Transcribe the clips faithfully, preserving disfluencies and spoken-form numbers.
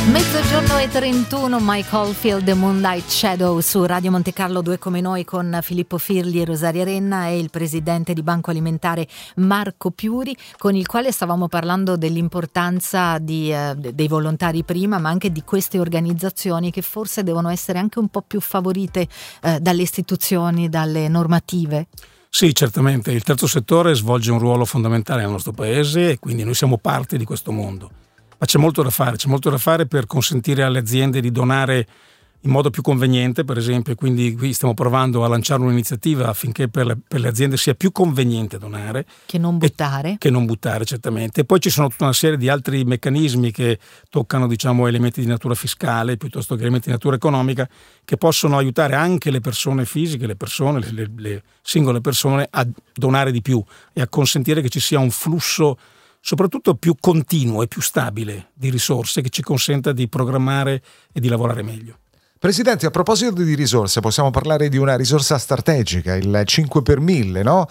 Mezzogiorno e trentuno, Mike Oldfield, The Moonlight Shadow su Radio Monte Carlo, due come noi, con Filippo Firli e Rosaria Renna e il presidente di Banco Alimentare Marco Piuri, con il quale stavamo parlando dell'importanza di, eh, dei volontari prima, ma anche di queste organizzazioni che forse devono essere anche un po' più favorite eh, dalle istituzioni, dalle normative. Sì, certamente, il terzo settore svolge un ruolo fondamentale nel nostro paese e quindi noi siamo parte di questo mondo. Ma c'è molto da fare, c'è molto da fare per consentire alle aziende di donare in modo più conveniente, per esempio, quindi qui stiamo provando a lanciare un'iniziativa affinché per le, per le aziende sia più conveniente donare. Che non buttare. Che non buttare, certamente. E poi ci sono tutta una serie di altri meccanismi che toccano, diciamo, elementi di natura fiscale piuttosto che elementi di natura economica, che possono aiutare anche le persone fisiche, le persone, le, le singole persone a donare di più e a consentire che ci sia un flusso soprattutto più continuo e più stabile di risorse che ci consenta di programmare e di lavorare meglio. Presidente, a proposito di risorse, possiamo parlare di una risorsa strategica, il cinque per mille, no?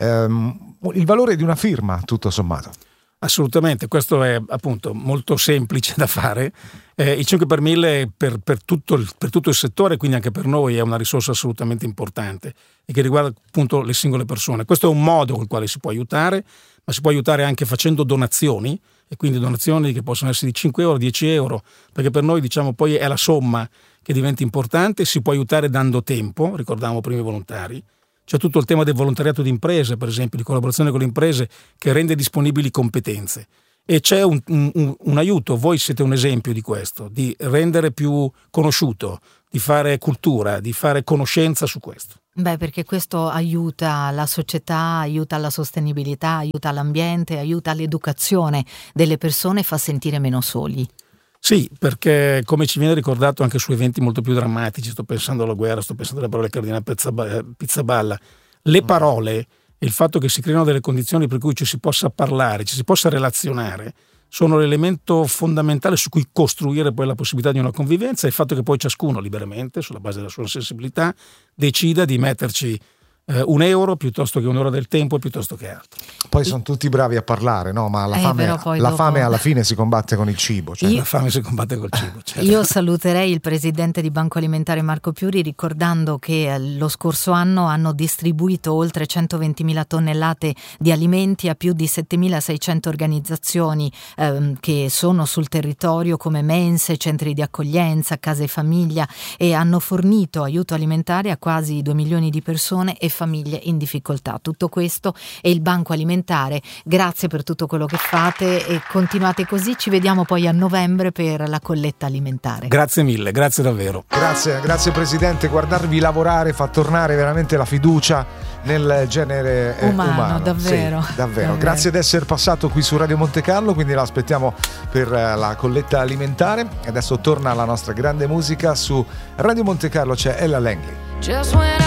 Ehm, il valore di una firma, tutto sommato. Assolutamente, questo è appunto molto semplice da fare. Eh, il cinque per mille per, per, tutto il, per tutto il settore, quindi anche per noi, è una risorsa assolutamente importante e che riguarda appunto le singole persone. Questo è un modo con il quale si può aiutare, ma si può aiutare anche facendo donazioni, e quindi donazioni che possono essere di cinque euro, dieci euro, perché per noi, diciamo, poi è la somma che diventa importante. Si può aiutare dando tempo, ricordavamo prima i volontari. C'è tutto il tema del volontariato di imprese, per esempio, di collaborazione con le imprese, che rende disponibili competenze. E c'è un, un, un aiuto, voi siete un esempio di questo, di rendere più conosciuto, di fare cultura, di fare conoscenza su questo. Beh, perché questo aiuta la società, aiuta la sostenibilità, aiuta l'ambiente, aiuta l'educazione delle persone e fa sentire meno soli. Sì, perché come ci viene ricordato anche su eventi molto più drammatici, sto pensando alla guerra, sto pensando alle parole del cardinale Pizzaballa, le parole e il fatto che si creino delle condizioni per cui ci si possa parlare, ci si possa relazionare, sono l'elemento fondamentale su cui costruire poi la possibilità di una convivenza, e il fatto che poi ciascuno liberamente, sulla base della sua sensibilità, decida di metterci eh, un euro piuttosto che un'ora del tempo, piuttosto che altro. Poi sono tutti bravi a parlare, no? Ma la, eh, fame, la dopo... fame alla fine si combatte con il cibo. Cioè. Io... La fame si combatte col cibo. Certo. Io saluterei il presidente di Banco Alimentare Marco Piuri ricordando che lo scorso anno hanno distribuito oltre centoventimila tonnellate di alimenti a più di settemilaseicento organizzazioni ehm, che sono sul territorio, come mense, centri di accoglienza, case famiglia, e hanno fornito aiuto alimentare a quasi due milioni di persone e famiglie in difficoltà. Tutto questo e il Banco Alimentare. Grazie per tutto quello che fate e continuate così. Ci vediamo poi a novembre per la colletta alimentare. Grazie mille, grazie davvero. Grazie, grazie Presidente. Guardarvi lavorare fa tornare veramente la fiducia nel genere eh, umano, umano. davvero, sì, davvero. davvero. Grazie di essere passato qui su Radio Monte Carlo, quindi la aspettiamo per eh, la colletta alimentare. Adesso torna la nostra grande musica. Su Radio Monte Carlo c'è Ella Langley.